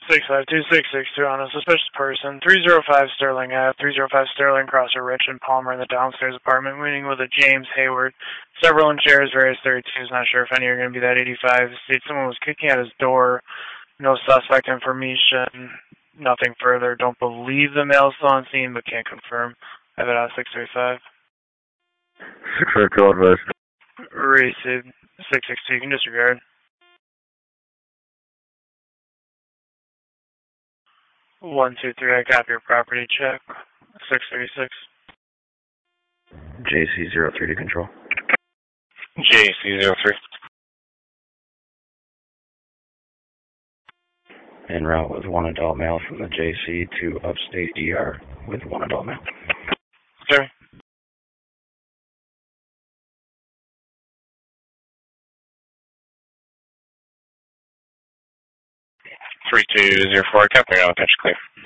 652-662 on a suspicious person. 305 Sterling Ave, 305 Sterling Crosser, Rich and Palmer in the downstairs apartment, meeting with a James Hayward. Several in chairs, various 32s. Not sure if any are going to be that 85. State someone was kicking at his door. No suspect information. Nothing further. Don't believe the male is still on scene, but can't confirm. I have it out 635. 652 advised. Received. 662. You can disregard. 123. I copy your property check. 636. JC03 to control. JC03. En route with one adult male from the JC to upstate ER with one adult male. Sorry. Three 204. Copy. I'll catch clear.